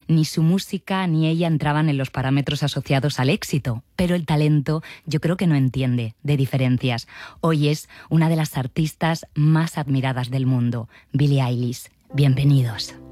Ni su música ni ella entraban en los parámetros asociados al éxito, pero el talento yo creo que no entiende de diferencias. Hoy es una de las artistas más admiradas del mundo, Billie Eilish. Bienvenidos.